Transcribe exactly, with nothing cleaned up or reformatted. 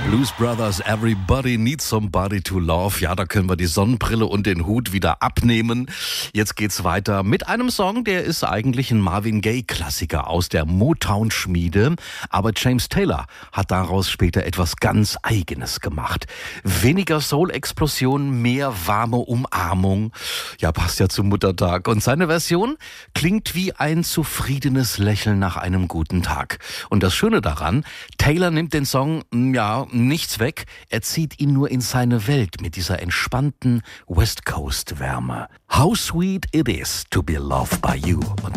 Blues Brothers, Everybody Needs Somebody to Love. Ja, da können wir die Sonnenbrille und den Hut wieder abnehmen. Jetzt geht's weiter mit einem Song, der ist eigentlich ein Marvin Gaye-Klassiker aus der Motown-Schmiede. Aber James Taylor hat daraus später etwas ganz Eigenes gemacht. Weniger Soul-Explosion, mehr warme Umarmung. Ja, passt ja zum Muttertag. Und seine Version klingt wie ein zufriedenes Lächeln nach einem guten Tag. Und das Schöne daran, Taylor nimmt den Song, ja, nichts weg. Er zieht ihn nur in seine Welt mit dieser entspannten West Coast Wärme. How sweet it is to be loved by you. Und